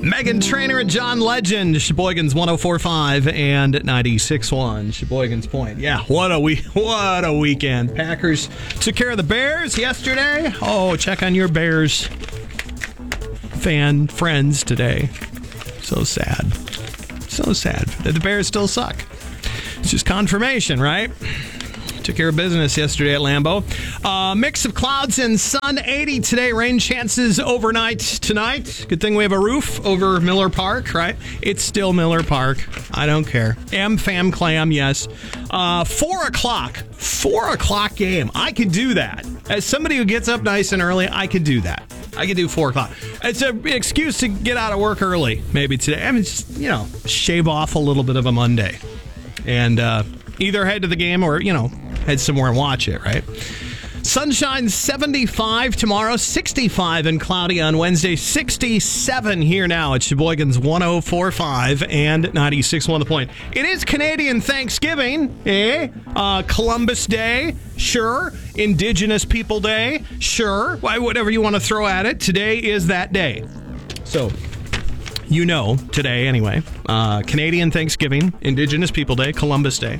Meghan Trainor and John Legend, Sheboygan's 104.5 and 96.1. Sheboygan's Point. Yeah, what a weekend. Packers took care of the Bears yesterday. Oh, check on your Bears fan friends today. So sad. So sad that the Bears still suck. It's just confirmation, right? Took care of business yesterday at Lambeau. Mix of clouds and sun, 80 today. Rain chances overnight tonight. Good thing we have a roof over Miller Park, right? It's still Miller Park. I don't care. Fam clam, yes. 4 o'clock. 4 o'clock game. I could do that. As somebody who gets up nice and early, I could do that. I could do 4 o'clock. It's an excuse to get out of work early, maybe today. I mean, just, shave off a little bit of a Monday. And either head to the game or, head somewhere and watch it, right? Sunshine 75 tomorrow, 65 and cloudy on Wednesday, 67 here now at Sheboygan's 104.5 and 96.1 The Point. It is Canadian Thanksgiving, Columbus Day, sure. Indigenous People Day, sure. Whatever you want to throw at it, today is that day. So, today anyway, Canadian Thanksgiving, Indigenous People Day, Columbus Day.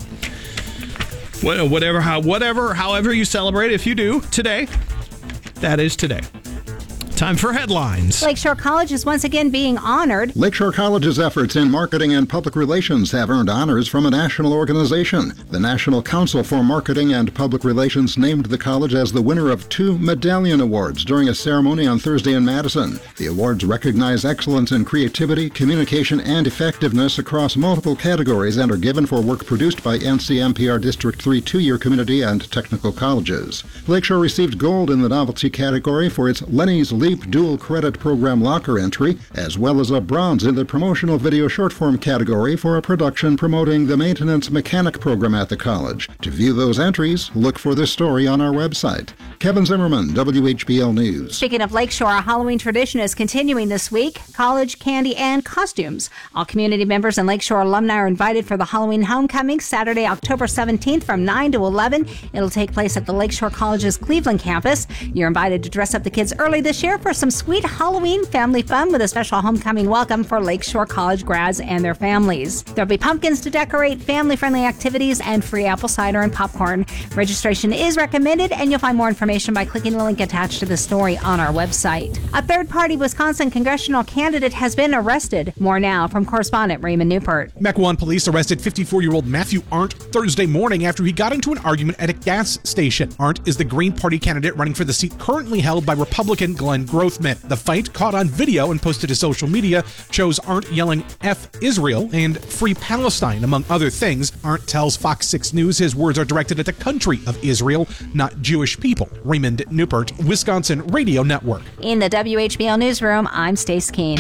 However you celebrate, if you do today, that is today. Time for headlines. Lakeshore College is once again being honored. Lakeshore College's efforts in marketing and public relations have earned honors from a national organization. The National Council for Marketing and Public Relations named the college as the winner of 2 Medallion Awards during a ceremony on Thursday in Madison. The awards recognize excellence in creativity, communication, and effectiveness across multiple categories and are given for work produced by NCMPR District 3 two-year community and technical colleges. Lakeshore received gold in the novelty category for its Lenny's Leap dual credit program locker entry, as well as a bronze in the promotional video short-form category for a production promoting the maintenance mechanic program at the college. To view those entries, look for this story on our website. Kevin Zimmerman, WHBL News. Speaking of Lakeshore, a Halloween tradition is continuing this week. College, candy, and costumes. All community members and Lakeshore alumni are invited for the Halloween homecoming Saturday, October 17th from 9 to 11. It'll take place at the Lakeshore College's Cleveland campus. You're invited to dress up the kids early this year for some sweet Halloween family fun with a special homecoming welcome for Lakeshore College grads and their families. There'll be pumpkins to decorate, family-friendly activities, and free apple cider and popcorn. Registration is recommended, and you'll find more information by clicking the link attached to the story on our website. A third-party Wisconsin congressional candidate has been arrested. More now from correspondent Raymond Newport. Mequon police arrested 54-year-old Matthew Arndt Thursday morning after he got into an argument at a gas station. Arndt is the Green Party candidate running for the seat currently held by Republican Glenn Grothman. The fight, caught on video and posted to social media, shows Arndt yelling F Israel and Free Palestine, among other things. Arndt tells Fox 6 News his words are directed at the country of Israel, not Jewish people. Raymond Newport, Wisconsin Radio Network. In the WHBL newsroom, I'm Stace Keene.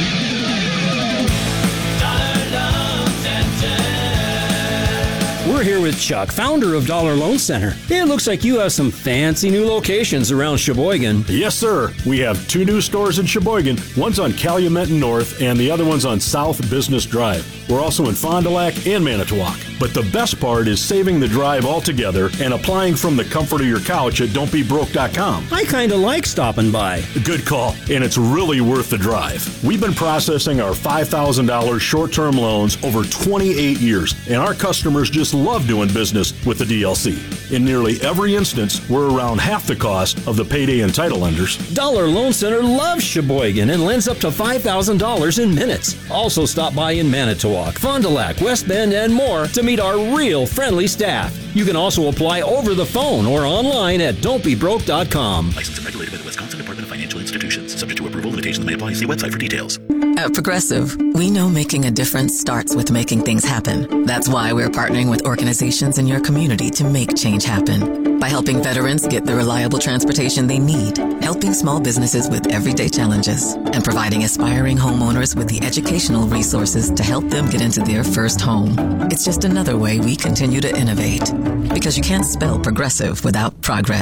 We're here with Chuck, founder of Dollar Loan Center. It looks like you have some fancy new locations around Sheboygan. Yes, sir. We have 2 new stores in Sheboygan. One's on Calumet North, and the other one's on South Business Drive. We're also in Fond du Lac and Manitowoc. But the best part is saving the drive altogether and applying from the comfort of your couch at don'tbebroke.com. I kind of like stopping by. Good call, and it's really worth the drive. We've been processing our $5,000 short-term loans over 28 years, and our customers just love doing business with the DLC. In nearly every instance, we're around half the cost of the payday and title lenders. Dollar Loan Center loves Sheboygan and lends up to $5,000 in minutes. Also stop by in Manitowoc, Fond du Lac, West Bend, and more to meet our real friendly staff. You can also apply over the phone or online at don'tbebroke.com. Licensed and regulated by the Wisconsin Department of Financial Institutions. Subject to approval, limitations may apply. See website for details. At Progressive, we know making a difference starts with making things happen. That's why we're partnering with organizations in your community to make change happen. By helping veterans get the reliable transportation they need, helping small businesses with everyday challenges, and providing aspiring homeowners with the educational resources to help them get into their first home. It's just another way we continue to innovate. Because you can't spell progressive without progress.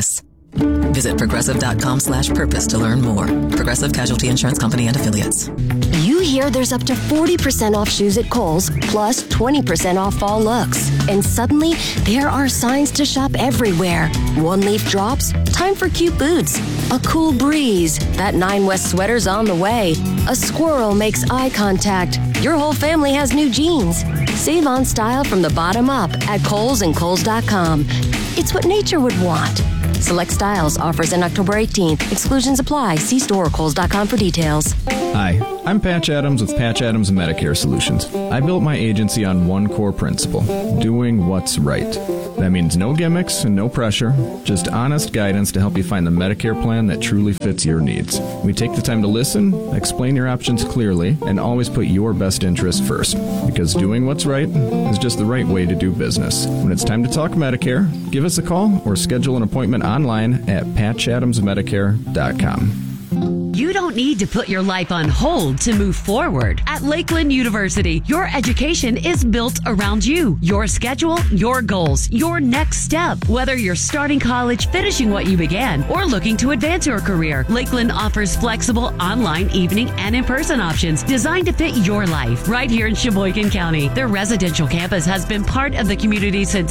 Visit progressive.com/purpose to learn more. Progressive Casualty Insurance Company and Affiliates. You hear there's up to 40% off shoes at Kohl's, plus 20% off fall looks. And suddenly, there are signs to shop everywhere. One leaf drops, time for cute boots. A cool breeze, that 9 West sweater's on the way. A squirrel makes eye contact. Your whole family has new jeans. Save on style from the bottom up at Kohl's and Kohl's.com. It's what nature would want. Select styles, offers in October 18th. Exclusions apply. See store or Kohl's.com for details. Hi, I'm Patch Adams with Patch Adams Medicare Solutions. I built my agency on one core principle, doing what's right. That means no gimmicks and no pressure, just honest guidance to help you find the Medicare plan that truly fits your needs. We take the time to listen, explain your options clearly, and always put your best interest first. Because doing what's right is just the right way to do business. When it's time to talk Medicare, give us a call or schedule an appointment online at patchadamsmedicare.com. You don't need to put your life on hold to move forward. At Lakeland University, your education is built around you, your schedule, your goals, your next step. Whether you're starting college, finishing what you began, or looking to advance your career, Lakeland offers flexible online, evening, and in-person options designed to fit your life right here in Sheboygan County. Their residential campus has been part of the community since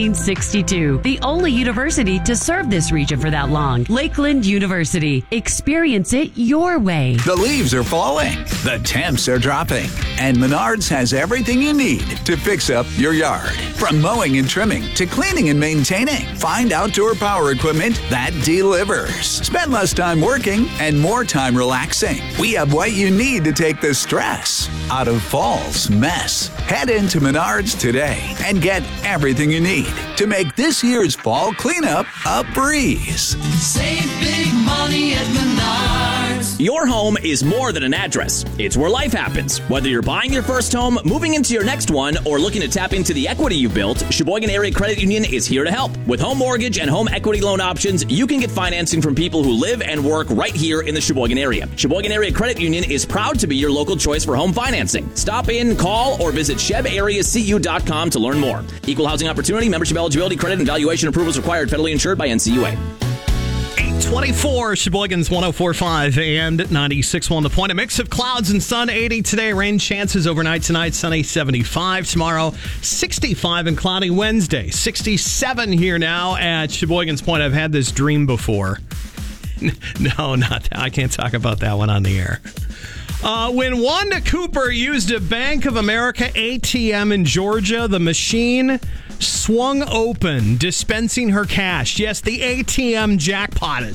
1862, the only university to serve this region for that long. Lakeland University. Experience it your way. The leaves are falling, the temps are dropping, and Menards has everything you need to fix up your yard. From mowing and trimming to cleaning and maintaining, find outdoor power equipment that delivers. Spend less time working and more time relaxing. We have what you need to take the stress out of fall's mess. Head into Menards today and get everything you need to make this year's fall cleanup a breeze. Save big money at Menards. Your home is more than an address. It's where life happens. Whether you're buying your first home, moving into your next one, or looking to tap into the equity you've built, Sheboygan Area Credit Union is here to help. With home mortgage and home equity loan options, you can get financing from people who live and work right here in the Sheboygan area. Sheboygan Area Credit Union is proud to be your local choice for home financing. Stop in, call, or visit shebareacu.com to learn more. Equal housing opportunity, membership eligibility, credit, and valuation approvals required. Federally insured by NCUA. 824, Sheboygan's 104.5 and 96.1 The Point. A mix of clouds and sun, 80 today. Rain chances overnight tonight, sunny 75 tomorrow, 65 and cloudy Wednesday. 67 here now at Sheboygan's Point. I've had this dream before. No, not that. I can't talk about that one on the air. When Wanda Cooper used a Bank of America ATM in Georgia, the machine swung open, dispensing her cash. Yes, the ATM jackpotted.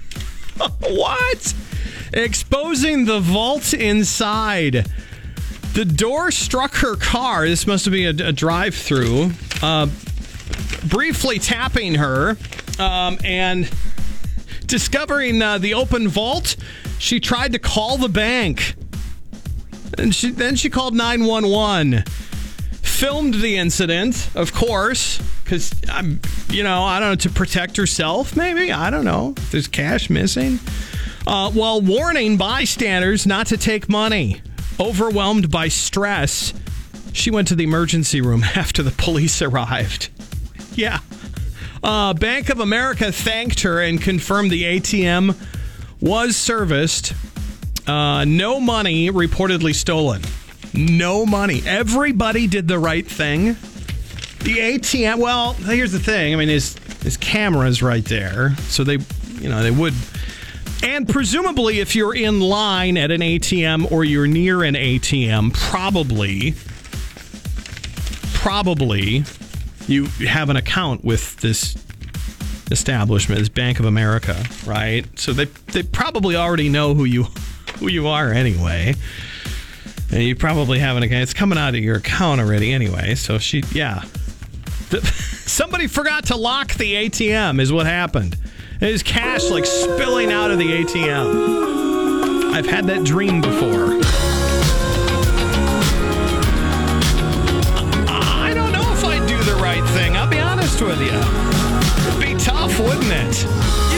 What? Exposing the vault inside. The door struck her car. This must be a drive-through. Briefly tapping her and discovering the open vault. She tried to call the bank. And then she called 911. Filmed the incident, of course, because, I don't know, to protect herself, maybe? I don't know. There's cash missing. While warning bystanders not to take money. Overwhelmed by stress, she went to the emergency room after the police arrived. Yeah. Bank of America thanked her and confirmed the ATM was serviced. No money reportedly stolen. No money. Everybody did the right thing. The ATM, well, here's the thing. I mean, his camera's right there. So they would. And presumably if you're in line at an ATM or you're near an ATM, probably you have an account with this establishment, this Bank of America, right? So they probably already know who you are anyway. And you probably have an account. It's coming out of your account already anyway. So somebody forgot to lock the ATM is what happened. There's cash spilling out of the ATM. I've had that dream before. I don't know if I'd do the right thing. I'll be honest with you. It'd be tough, wouldn't it?